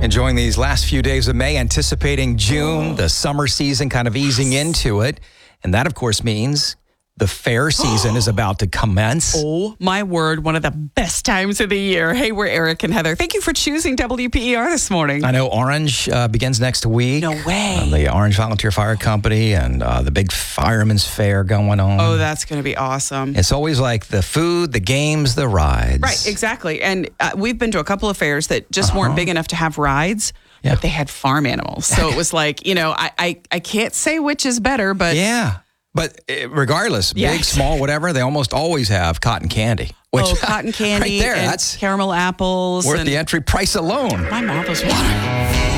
Enjoying these last few days of May, anticipating June, the summer season kind of easing into it. And that, of course, means the fair season is about to commence. Oh, my word. One of the best times of the year. Hey, we're Eric and Heather. Thank you for choosing WPER this morning. I know Orange begins next week. No way. The Orange Volunteer Fire Company and the big Fireman's Fair going on. Oh, that's going to be awesome. It's always like the food, the games, the rides. Right, exactly. And we've been to a couple of fairs that just weren't big enough to have rides, but they had farm animals. So it was like, I can't say which is better, but... Yeah. But regardless, big, small, whatever, they almost always have cotton candy. Which, cotton candy right there, and that's caramel apples. worth the entry price alone. My mouth is watering.